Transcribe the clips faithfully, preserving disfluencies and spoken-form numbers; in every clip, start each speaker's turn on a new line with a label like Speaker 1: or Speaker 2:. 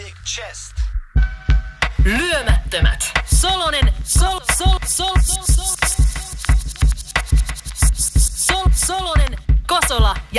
Speaker 1: big chest.
Speaker 2: Lyömättömät. Solonen, sol, sol, sol, sol, sol, Solonen, Kosola ja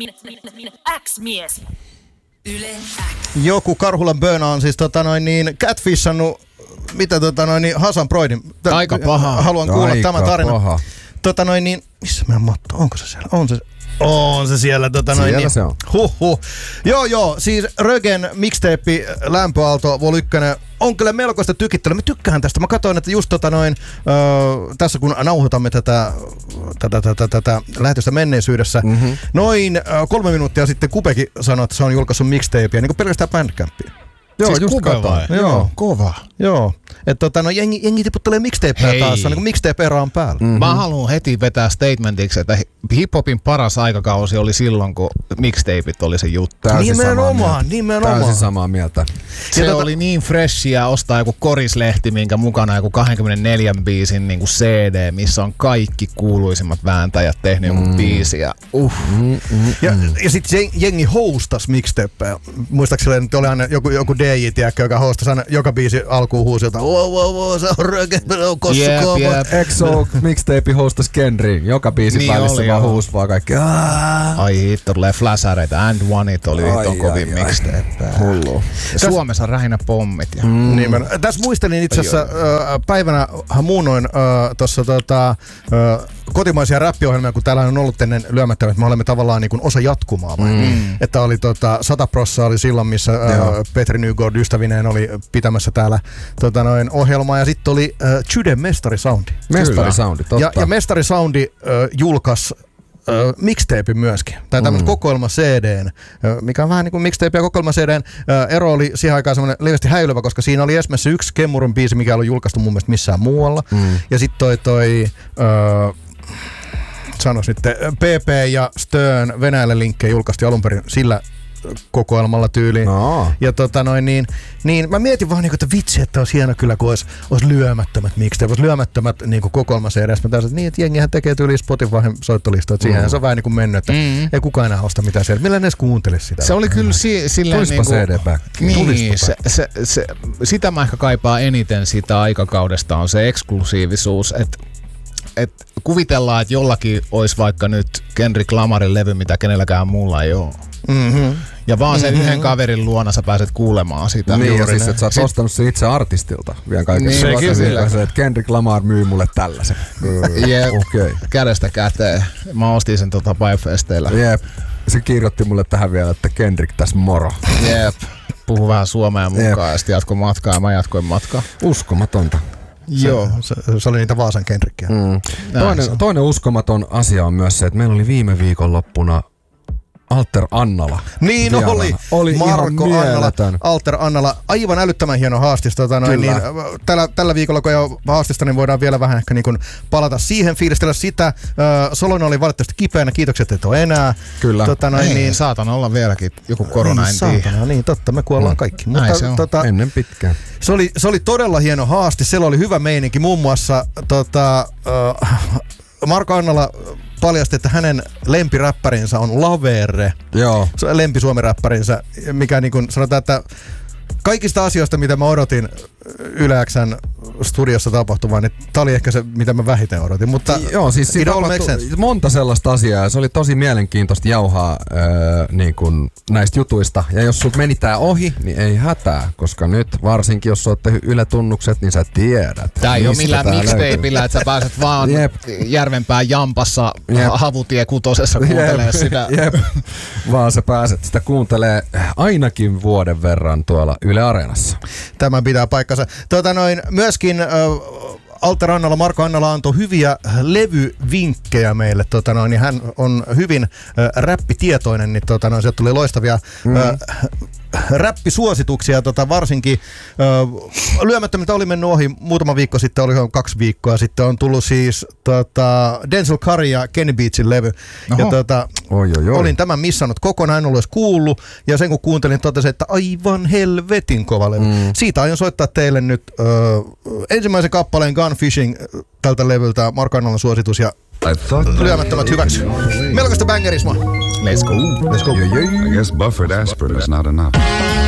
Speaker 2: X-mies.
Speaker 3: Yle X.
Speaker 4: Joku Karhulan Böna on siis tota noin niin catfishannut, mitä tota noin niin Hasan Broidin.
Speaker 5: Aika paha.
Speaker 4: Haluan kuulla
Speaker 6: Aika
Speaker 4: tämän tarinan.
Speaker 6: Paha.
Speaker 4: Tota noin niin, missä meidän matto, onko se siellä? On se On se siellä, tota noin.
Speaker 6: Siellä
Speaker 4: niin.
Speaker 6: se on.
Speaker 4: Huhhuh. Joo joo, siis Rögen mixtape Lämpöaalto Vol yksi on kyllä melkoista tykittelyä. Mä tykkään tästä. Mä katsoin, että just tota noin, öö, tässä kun nauhoitamme tätä, tätä, tätä, tätä lähetystä menneisyydessä, mm-hmm. noin öö, kolme minuuttia sitten Kupekin sanoi, että se on julkaissut mixtapea, niin kuin pelkästään Bandcampia.
Speaker 6: Joo,
Speaker 5: siis
Speaker 6: just
Speaker 5: Kupe vai?
Speaker 4: Joo.
Speaker 5: Kova.
Speaker 4: Joo. Että tota, no, jengi, jengi tiputtelee mixtapeja taas, niin kuin mixtape-era on päällä.
Speaker 5: Mm-hmm. Mä haluan heti vetää statementiksi, että hiphopin paras aikakausi oli silloin, kun mixtapeit oli se juttu.
Speaker 6: Täysin
Speaker 4: Nimenomaan, nimenomaan.
Speaker 6: Täysin samaa mieltä.
Speaker 5: Se
Speaker 4: Ja
Speaker 5: oli
Speaker 4: tota-
Speaker 5: niin freshia ostaa joku korislehti, minkä mukana joku kaksikymmentäneljä biisin niin kuin C D, missä on kaikki kuuluisimmat vääntäjät tehnyt joku mm. biisi. Ja, uh.
Speaker 6: Mm, mm,
Speaker 4: Ja,
Speaker 6: mm.
Speaker 4: ja sit jengi hostas mixtapeja. Muistaakseni nyt oli aina joku, joku D J, tiedäkö, joka hostasi aina joka biisi alkuun huusilta. Wow, wow, wow, se on Rögen, on Kossu
Speaker 5: Jep,
Speaker 4: Koopo.
Speaker 5: jep.
Speaker 6: X O mixtape hostas Kendriin. Joka biisin
Speaker 5: Niin
Speaker 6: välissä
Speaker 5: oli,
Speaker 6: vaan
Speaker 5: joo.
Speaker 6: huus vaan kaikki. Aah.
Speaker 5: Ai hitto, tulee fläsäreitä. And One It oli
Speaker 6: Ai,
Speaker 5: hiton kovin
Speaker 6: ai, ai.
Speaker 5: mixtape.
Speaker 6: Hullu.
Speaker 5: Ja Suomessa rähinä pommit. Ja.
Speaker 4: Mm. Niin, tässä muistelin itse asiassa äh, päivänä muunoin äh, tuossa tota, äh, kotimaisia räppiohjelmia, kun täällä on ollut ennen Lyömättömät, me olemme tavallaan niin kuin osa jatkumaa. Mm. Että oli tota, sata prossaa oli silloin, missä äh, Petri Nygård ystävineen oli pitämässä täällä tota, noin ohjelmaa, ja sitten oli äh, Chyden Mestarisoundi.
Speaker 6: Mestarisoundi, totta.
Speaker 4: Ja, ja Mestarisoundi äh, julkaisi äh, mixtape myöskin, tai tämmöinen mm. kokoelma C D:n, äh, mikä on vähän niin kuin mixtape ja kokoelma C D:n. Äh, ero oli siihen aikaan semmoinen lievästi häilyvä, koska siinä oli esimerkiksi yksi Kemmurun biisi, mikä ei ollut julkaistu mun mielestä missään muualla. Mm. Ja sitten toi, toi äh, sanois nyt, P P ja Stern Venäjälle linkkejä julkaistiin alun perin sillä kokoelmalla tyyliin.
Speaker 6: No.
Speaker 4: Ja tota noin niin, niin mä mietin vaan niinku, että vitsi, että olisi hieno kyllä, kun olisi, olisi lyömättömät mixtape, olisi lyömättömät niinku kokoelma C D:s. Mä täysin, niin, että jengihän tekee tyyliin Spotifyn soittolistoa, että siihen mm. se on vähän niinku mennyt, että mm. ei kukaan enää osta mitään C D:s. Millä ne edes kuuntelisi sitä?
Speaker 5: Se oli kyllä si- silleen
Speaker 6: Tulispa
Speaker 5: niinku...
Speaker 6: C D back.
Speaker 5: Niin, se, se, se, sitä mä ehkä kaipaan eniten sitä aikakaudesta on se eksklusiivisuus, että et kuvitellaan, että jollakin olisi vaikka nyt Kendrick Lamarin levy, mitä kenelläkään muulla ei ole.
Speaker 4: Mm-hmm.
Speaker 5: Ja vaan sen
Speaker 4: Mm-hmm.
Speaker 5: yhden kaverin luona sä pääset kuulemaan sitä.
Speaker 6: Niin, ja siis,
Speaker 5: näin.
Speaker 6: että sä oot
Speaker 5: Sit-
Speaker 6: ostanut sen itse artistilta vielä kaiken.
Speaker 5: Niin,
Speaker 6: sekin
Speaker 5: kyllä.
Speaker 6: se, että Kendrick Lamar myy mulle tällaisen.
Speaker 5: Jep,
Speaker 6: Okei.
Speaker 5: kädestä käteen. Mä ostin sen tota Biofesteillä.
Speaker 6: Jep. Se kirjoitti mulle tähän vielä, että Kendrick tässä moro.
Speaker 5: Jep. Puhu vähän suomea mukaan
Speaker 6: Jep.
Speaker 5: ja sitten jatko matkaa ja mä jatkoin matkaa.
Speaker 6: Uskomatonta.
Speaker 5: Joo.
Speaker 4: Se, se oli niitä Vaasan Kendrickiä.
Speaker 6: Mm.
Speaker 5: Näin se
Speaker 6: Toinen,
Speaker 5: on.
Speaker 6: toinen uskomaton asia on myös se, että meillä oli viime viikonloppuna Alter Annala.
Speaker 4: Niin
Speaker 6: vieraana.
Speaker 4: oli.
Speaker 6: Oli
Speaker 4: Marko
Speaker 6: ihan
Speaker 4: Annala,
Speaker 6: mieletön.
Speaker 4: Alter Annala, aivan älyttömän hieno haastis. Tota noin, niin, tällä, tällä viikolla, kun jo haastista, niin voidaan vielä vähän ehkä niin kuin palata siihen, fiilistellä sitä. Äh, Solonen oli valitettavasti kipeänä, kiitokset, et ole enää.
Speaker 6: Kyllä.
Speaker 4: Tota noin,
Speaker 5: Ei,
Speaker 4: niin,
Speaker 5: saatan olla vieläkin joku korona,
Speaker 4: niin,
Speaker 5: en tiedä.
Speaker 4: saatana, niin totta, me kuollaan
Speaker 6: Mm.
Speaker 4: kaikki.
Speaker 5: Näin
Speaker 4: Mutta,
Speaker 5: se on.
Speaker 4: tota,
Speaker 6: Ennen pitkään.
Speaker 4: se, oli, se oli todella hieno haastis, siellä oli hyvä meininki. Muun muassa tota, äh, Marko Annala paljasti, että hänen lempiräppärinsä on Lavere.
Speaker 6: Joo.
Speaker 4: Se on lempisuomiräppärinsä, mikä niin kuin sanotaan, että kaikista asioista, mitä mä odotin Yle X:n studiossa tapahtumaan, niin tää oli ehkä se, mitä mä vähiten odotin. Mutta
Speaker 6: Joo, siis
Speaker 4: it
Speaker 6: siinä
Speaker 4: all
Speaker 6: tapahtui
Speaker 4: makes sense.
Speaker 6: monta sellaista asiaa ja se oli tosi mielenkiintoista jauhaa öö, niin kuin näistä jutuista. Ja jos sut meni tää ohi, niin ei hätää, koska nyt varsinkin jos sä oot tehnyt Yle-tunnukset, niin sä tiedät.
Speaker 5: Tää ei oo
Speaker 6: mistä
Speaker 5: millään
Speaker 6: tää löytyy.
Speaker 5: mixtapeillä, että sä pääset vaan
Speaker 6: Jep.
Speaker 5: Järvenpään Jampassa
Speaker 6: Jep.
Speaker 5: Havutie kutosessa kuuntelee sitä.
Speaker 6: Jep. Vaan sä pääset sitä kuuntelee ainakin vuoden verran tuolla Yle Areenassa.
Speaker 4: Tämä pitää paikkansa. Tuota noin, myöskin äh, Alter Annala, Marko Annala antoi hyviä levyvinkkejä meille. Tota noin, niin hän on hyvin äh, räppitietoinen, niin tota noin, sieltä tuli loistavia mm. äh, räppisuosituksia, tota, varsinkin äh, Lyömättömiltä oli mennyt ohi muutama viikko sitten, oli kaksi viikkoa sitten, on tullut siis tota, Denzel Curry ja Kenny Beatsin levy.
Speaker 5: Oho.
Speaker 4: Ja tota,
Speaker 6: Oi, oi, oi.
Speaker 4: olin tämän missannut kokonaan, en ollut edes kuullut, ja sen kun kuuntelin, totesin, että aivan helvetin kova levy. Mm. Siitä aion soittaa teille nyt äh, ensimmäisen kappaleen Gun Fishing tältä levyltä, Marko Annalan suositus, ja Lyömättömät hyväksy. Melkoista bangerismaa.
Speaker 5: Let's go.
Speaker 4: Let's go.
Speaker 6: Joi, joi.
Speaker 7: I guess buffered aspirin is not enough.